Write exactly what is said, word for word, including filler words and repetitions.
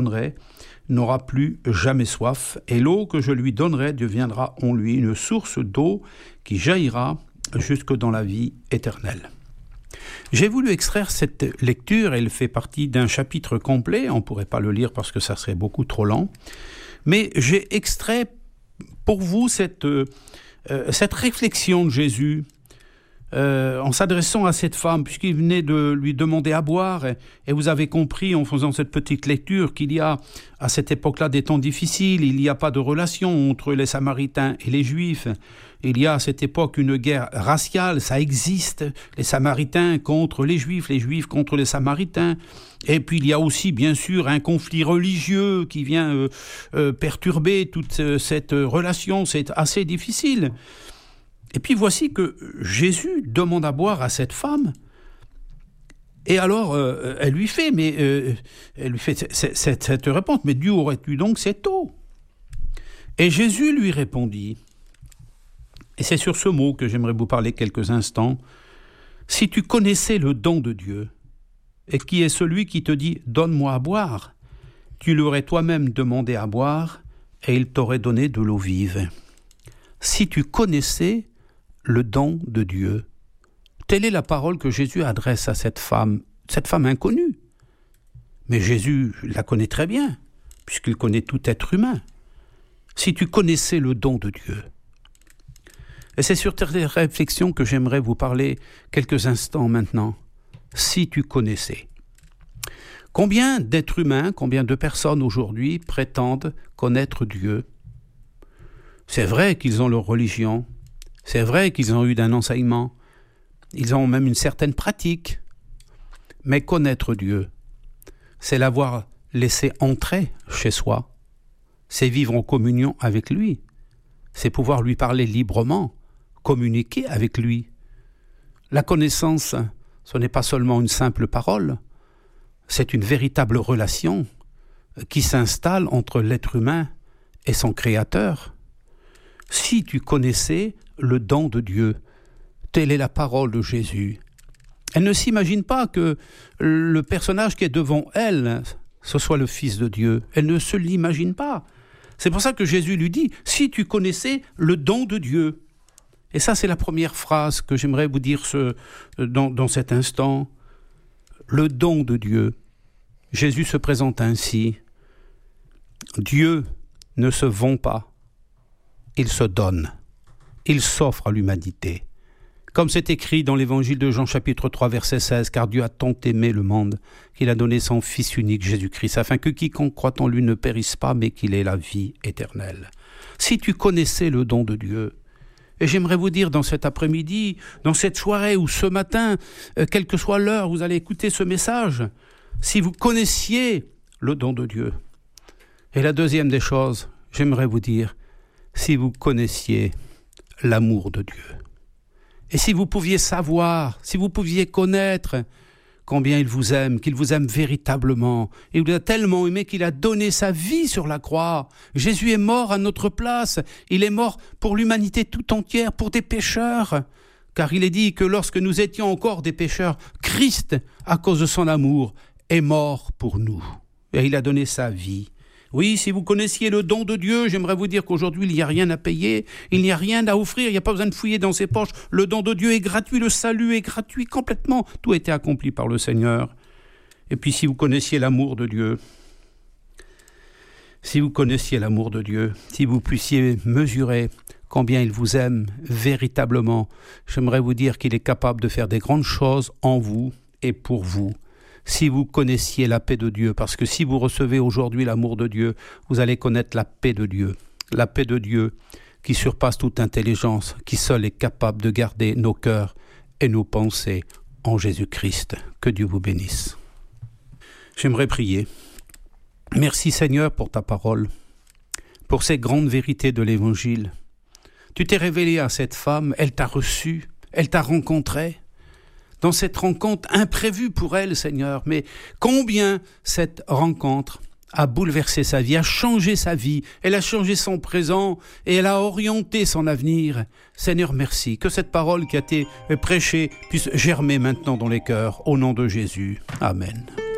donnerai n'aura plus jamais soif, et l'eau que je lui donnerai deviendra en lui une source d'eau qui jaillira jusque dans la vie éternelle. J'ai voulu extraire cette lecture, elle fait partie d'un chapitre complet, on ne pourrait pas le lire parce que ça serait beaucoup trop lent, mais j'ai extrait pour vous cette, euh, cette réflexion de Jésus euh, en s'adressant à cette femme, puisqu'il venait de lui demander à boire, et, et vous avez compris en faisant cette petite lecture qu'il y a à cette époque-là des temps difficiles, il n'y a pas de relation entre les Samaritains et les Juifs. Il y a à cette époque une guerre raciale, ça existe, les Samaritains contre les Juifs, les Juifs contre les Samaritains. Et puis il y a aussi bien sûr un conflit religieux qui vient euh, euh, perturber toute euh, cette relation, c'est assez difficile. Et puis voici que Jésus demande à boire à cette femme, et alors euh, elle lui fait, mais euh, elle lui fait cette, cette, cette réponse, mais d'où aurais-tu donc cette eau ? Et Jésus lui répondit, et c'est sur ce mot que j'aimerais vous parler quelques instants, si tu connaissais le don de Dieu, et qui est celui qui te dit « donne-moi à boire », tu l'aurais toi-même demandé à boire, et il t'aurait donné de l'eau vive. Si tu connaissais le don de Dieu, telle est la parole que Jésus adresse à cette femme, cette femme inconnue. Mais Jésus la connaît très bien, puisqu'il connaît tout être humain. Si tu connaissais le don de Dieu. Et c'est sur cette réflexion que j'aimerais vous parler quelques instants maintenant. Si tu connaissais. Combien d'êtres humains, combien de personnes aujourd'hui prétendent connaître Dieu ? C'est vrai qu'ils ont leur religion, c'est vrai qu'ils ont eu d'un enseignement, ils ont même une certaine pratique, mais connaître Dieu, c'est l'avoir laissé entrer chez soi, c'est vivre en communion avec lui, c'est pouvoir lui parler librement, communiquer avec lui. La connaissance, ce n'est pas seulement une simple parole, c'est une véritable relation qui s'installe entre l'être humain et son Créateur. Si tu connaissais le don de Dieu, telle est la parole de Jésus. Elle ne s'imagine pas que le personnage qui est devant elle, ce soit le Fils de Dieu. Elle ne se l'imagine pas. C'est pour ça que Jésus lui dit, si tu connaissais le don de Dieu. Et ça, c'est la première phrase que j'aimerais vous dire ce, dans, dans cet instant. Le don de Dieu. Jésus se présente ainsi. Dieu ne se vend pas. Il se donne. Il s'offre à l'humanité. Comme c'est écrit dans l'évangile de Jean chapitre trois verset seize, car Dieu a tant aimé le monde qu'il a donné son Fils unique Jésus-Christ, afin que quiconque croit en lui ne périsse pas, mais qu'il ait la vie éternelle. Si tu connaissais le don de Dieu, et j'aimerais vous dire dans cet après-midi, dans cette soirée ou ce matin, euh, quelle que soit l'heure, vous allez écouter ce message, si vous connaissiez le don de Dieu. Et la deuxième des choses, j'aimerais vous dire, si vous connaissiez l'amour de Dieu. Et si vous pouviez savoir, si vous pouviez connaître combien il vous aime, qu'il vous aime véritablement. Il vous a tellement aimé qu'il a donné sa vie sur la croix. Jésus est mort à notre place. Il est mort pour l'humanité tout entière, pour des pécheurs. Car il est dit que lorsque nous étions encore des pécheurs, Christ, à cause de son amour, est mort pour nous. Et il a donné sa vie. Oui, si vous connaissiez le don de Dieu, j'aimerais vous dire qu'aujourd'hui, il n'y a rien à payer, il n'y a rien à offrir, il n'y a pas besoin de fouiller dans ses poches. Le don de Dieu est gratuit, le salut est gratuit complètement. Tout a été accompli par le Seigneur. Et puis, si vous connaissiez l'amour de Dieu, si vous connaissiez l'amour de Dieu, si vous puissiez mesurer combien il vous aime véritablement, j'aimerais vous dire qu'il est capable de faire des grandes choses en vous et pour vous. Si vous connaissiez la paix de Dieu, parce que si vous recevez aujourd'hui l'amour de Dieu, vous allez connaître la paix de Dieu. La paix de Dieu qui surpasse toute intelligence, qui seul est capable de garder nos cœurs et nos pensées en Jésus-Christ. Que Dieu vous bénisse. J'aimerais prier. Merci Seigneur pour ta parole, pour ces grandes vérités de l'Évangile. Tu t'es révélé à cette femme, elle t'a reçu, elle t'a rencontré. Dans cette rencontre imprévue pour elle, Seigneur, mais combien cette rencontre a bouleversé sa vie, a changé sa vie, elle a changé son présent et elle a orienté son avenir. Seigneur, merci, que cette parole qui a été prêchée puisse germer maintenant dans les cœurs, au nom de Jésus. Amen.